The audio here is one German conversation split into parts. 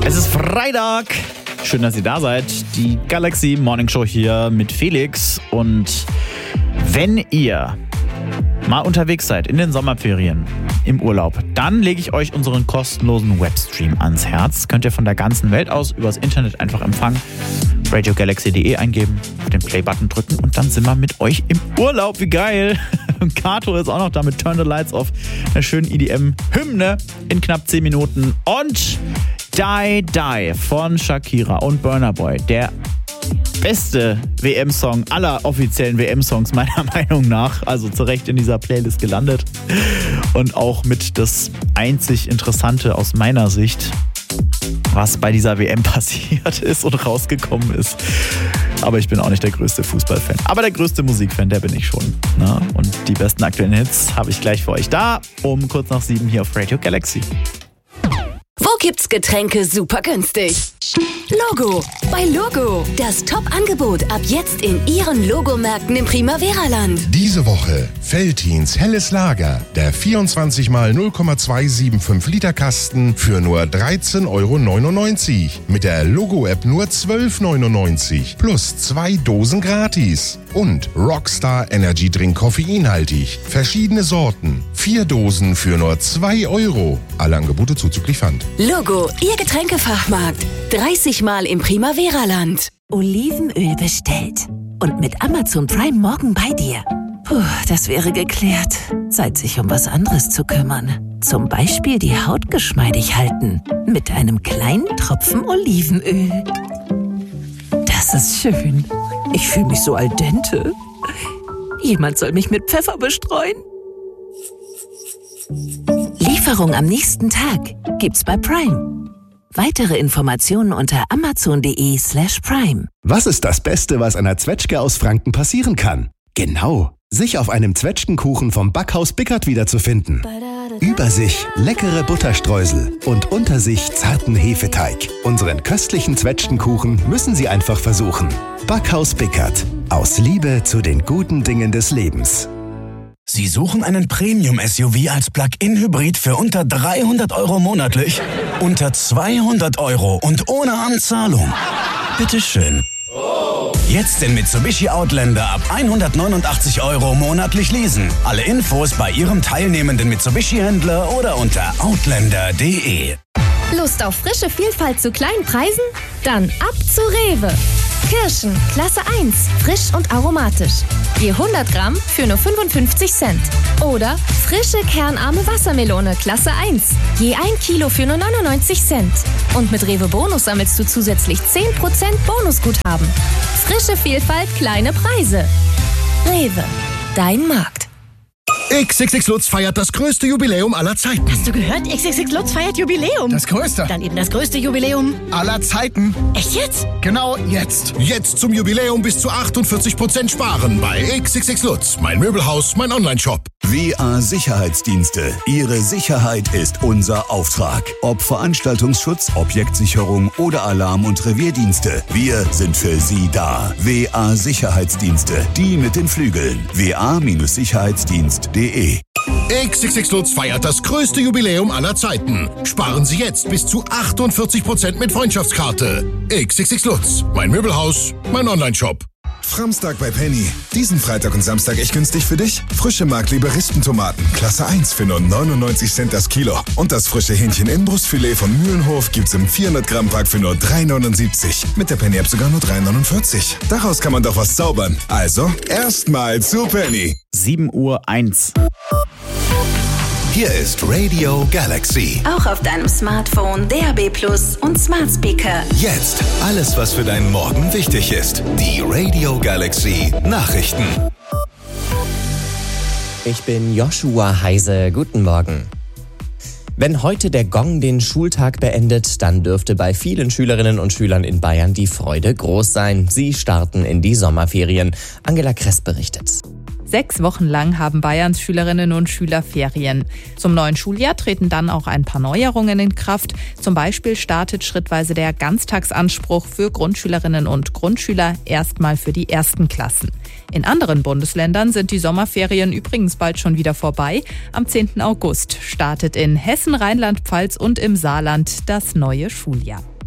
Es ist Freitag. Schön, dass ihr da seid. Die Galaxy Morning Show hier mit Felix. Und wenn ihr mal unterwegs seid in den Sommerferien, im Urlaub, dann lege ich euch unseren kostenlosen Webstream ans Herz. Könnt ihr von der ganzen Welt aus übers Internet einfach empfangen. radiogalaxy.de eingeben, auf den Play-Button drücken und dann sind wir mit euch im Urlaub. Wie geil! Und Kato ist auch noch da mit Turn the Lights Off, einer schönen EDM-Hymne in knapp 10 Minuten. Und Die Die von Shakira und Burna Boy, der beste WM-Song aller offiziellen WM-Songs meiner Meinung nach. Also zu Recht in dieser Playlist gelandet. Und auch mit das einzig Interessante aus meiner Sicht, was bei dieser WM passiert ist und rausgekommen ist. Aber ich bin auch nicht der größte Fußballfan. Aber der größte Musikfan, der bin ich schon. Na? Und die besten aktuellen Hits habe ich gleich für euch da, um kurz nach 7 hier auf Radio Galaxy. Wo gibt's Getränke super günstig? Logo. Bei Logo. Das Top-Angebot ab jetzt in Ihren Logomärkten im Primavera-Land. Diese Woche Veltins Helles Lager. Der 24 x 0,275 Liter Kasten für nur 13,99 €. Mit der Logo-App nur 12,99 €. Plus 2 Dosen gratis. Und Rockstar Energy Drink koffeinhaltig. Verschiedene Sorten. 4 Dosen für nur 2 €. Alle Angebote zuzüglich Pfand. Logo, Ihr Getränkefachmarkt. 30 Mal im Primavera-Land. Olivenöl bestellt. Und mit Amazon Prime morgen bei dir. Puh, das wäre geklärt. Zeit, sich um was anderes zu kümmern. Zum Beispiel die Haut geschmeidig halten. Mit einem kleinen Tropfen Olivenöl. Das ist schön. Ich fühle mich so al dente. Jemand soll mich mit Pfeffer bestreuen. Lieferung am nächsten Tag gibt's bei Prime. Weitere Informationen unter amazon.de/prime. Was ist das Beste, was einer Zwetschge aus Franken passieren kann? Genau, sich auf einem Zwetschgenkuchen vom Backhaus Bickert wiederzufinden. Über sich leckere Butterstreusel und unter sich zarten Hefeteig. Unseren köstlichen Zwetschgenkuchen müssen Sie einfach versuchen. Backhaus Bickert. Aus Liebe zu den guten Dingen des Lebens. Sie suchen einen Premium-SUV als Plug-in-Hybrid für unter 300 € monatlich? Unter 200 € und ohne Anzahlung? Bitteschön. Jetzt den Mitsubishi Outlander ab 189 € monatlich leasen. Alle Infos bei Ihrem teilnehmenden Mitsubishi-Händler oder unter outlander.de. Lust auf frische Vielfalt zu kleinen Preisen? Dann ab zu Rewe. Kirschen, Klasse 1, frisch und aromatisch. Je 100 Gramm für nur 55 Cent. Oder frische kernarme Wassermelone, Klasse 1. Je 1 Kilo für nur 99 Cent. Und mit Rewe Bonus sammelst du zusätzlich 10% Bonusguthaben. Frische Vielfalt, kleine Preise. Rewe, dein Markt. XXX Lutz feiert das größte Jubiläum aller Zeiten. Hast du gehört? XXX Lutz feiert Jubiläum. Das größte. Dann eben das größte Jubiläum aller Zeiten. Echt jetzt? Genau jetzt. Jetzt zum Jubiläum bis zu 48% sparen bei XXX Lutz. Mein Möbelhaus, mein Onlineshop. WA Sicherheitsdienste. Ihre Sicherheit ist unser Auftrag. Ob Veranstaltungsschutz, Objektsicherung oder Alarm- und Revierdienste. Wir sind für Sie da. WA Sicherheitsdienste. Die mit den Flügeln. wa-sicherheitsdienst.de. XXX Lutz feiert das größte Jubiläum aller Zeiten. Sparen Sie jetzt bis zu 48% mit Freundschaftskarte. XXX Lutz. Mein Möbelhaus, mein Onlineshop. Framstag bei Penny. Diesen Freitag und Samstag echt günstig für dich? Frische Mark-Liberistentomaten, Klasse 1 für nur 99 Cent das Kilo. Und das frische Hähnchen-Inbrustfilet von Mühlenhof gibt's im 400-Gramm-Pack für nur 3,79. Mit der Penny-App sogar nur 3,49. Daraus kann man doch was zaubern. Also, erstmal zu Penny. 7:01 Uhr. Hier ist Radio Galaxy. Auch auf deinem Smartphone, DAB+ und Smart Speaker. Jetzt alles, was für deinen Morgen wichtig ist. Die Radio Galaxy Nachrichten. Ich bin Joshua Heise. Guten Morgen. Wenn heute der Gong den Schultag beendet, dann dürfte bei vielen Schülerinnen und Schülern in Bayern die Freude groß sein. Sie starten in die Sommerferien. Angela Kress berichtet. 6 Wochen lang haben Bayerns Schülerinnen und Schüler Ferien. Zum neuen Schuljahr treten dann auch ein paar Neuerungen in Kraft. Zum Beispiel startet schrittweise der Ganztagsanspruch für Grundschülerinnen und Grundschüler erstmal für die ersten Klassen. In anderen Bundesländern sind die Sommerferien übrigens bald schon wieder vorbei. Am 10. August startet in Hessen, Rheinland-Pfalz und im Saarland das neue Schuljahr.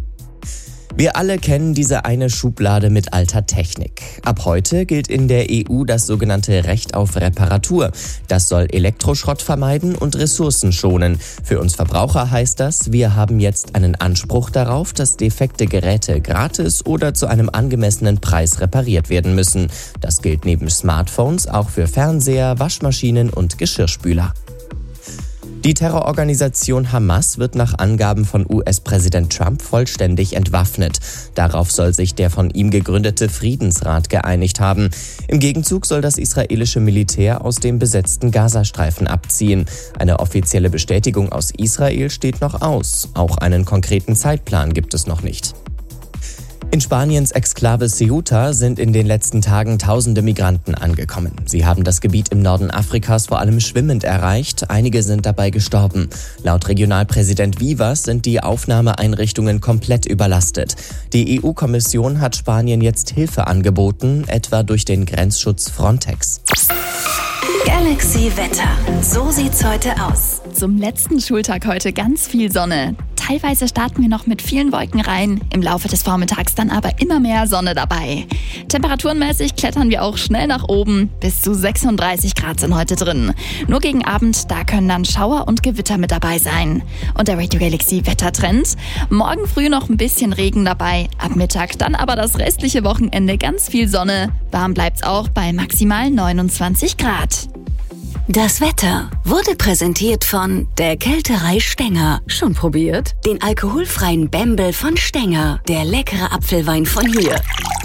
Wir alle kennen diese eine Schublade mit alter Technik. Ab heute gilt in der EU das sogenannte Recht auf Reparatur. Das soll Elektroschrott vermeiden und Ressourcen schonen. Für uns Verbraucher heißt das, wir haben jetzt einen Anspruch darauf, dass defekte Geräte gratis oder zu einem angemessenen Preis repariert werden müssen. Das gilt neben Smartphones auch für Fernseher, Waschmaschinen und Geschirrspüler. Die Terrororganisation Hamas wird nach Angaben von US-Präsident Trump vollständig entwaffnet. Darauf soll sich der von ihm gegründete Friedensrat geeinigt haben. Im Gegenzug soll das israelische Militär aus dem besetzten Gazastreifen abziehen. Eine offizielle Bestätigung aus Israel steht noch aus. Auch einen konkreten Zeitplan gibt es noch nicht. In Spaniens Exklave Ceuta sind in den letzten Tagen tausende Migranten angekommen. Sie haben das Gebiet im Norden Afrikas vor allem schwimmend erreicht. Einige sind dabei gestorben. Laut Regionalpräsident Vivas sind die Aufnahmeeinrichtungen komplett überlastet. Die EU-Kommission hat Spanien jetzt Hilfe angeboten, etwa durch den Grenzschutz Frontex. Galaxy Wetter. So sieht's heute aus. Zum letzten Schultag heute ganz viel Sonne. Teilweise starten wir noch mit vielen Wolken rein, im Laufe des Vormittags dann aber immer mehr Sonne dabei. Temperaturenmäßig klettern wir auch schnell nach oben, bis zu 36 Grad sind heute drin. Nur gegen Abend, da können dann Schauer und Gewitter mit dabei sein. Und der Radio Galaxy Wettertrend: morgen früh noch ein bisschen Regen dabei, ab Mittag dann aber das restliche Wochenende ganz viel Sonne. Warm bleibt's auch bei maximal 29 Grad. Das Wetter wurde präsentiert von der Kälterei Stenger. Schon probiert? Den alkoholfreien Bembel von Stenger. Der leckere Apfelwein von hier.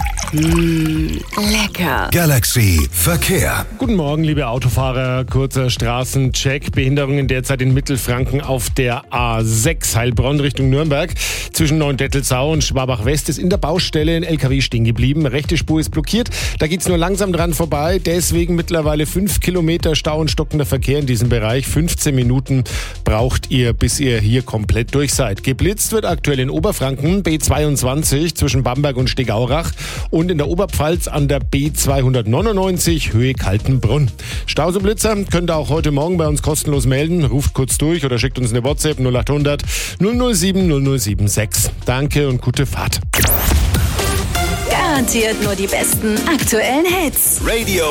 Lecker. Galaxy Verkehr. Guten Morgen, liebe Autofahrer. Kurzer Straßencheck. Behinderungen derzeit in Mittelfranken auf der A6 Heilbronn Richtung Nürnberg. Zwischen Neuendettelsau und Schwabach-West ist in der Baustelle ein LKW stehen geblieben. Rechte Spur ist blockiert. Da geht's nur langsam dran vorbei. Deswegen mittlerweile 5 Kilometer Stau und stockender Verkehr in diesem Bereich. 15 Minuten braucht ihr, bis ihr hier komplett durch seid. Geblitzt wird aktuell in Oberfranken B22 zwischen Bamberg und Stegaurach und in der Oberpfalz an der B299 Höhe Kaltenbrunn. Stauseblitzer könnt ihr auch heute Morgen bei uns kostenlos melden. Ruft kurz durch oder schickt uns eine WhatsApp 0800 007 076. Danke und gute Fahrt. Garantiert nur die besten aktuellen Hits. Radio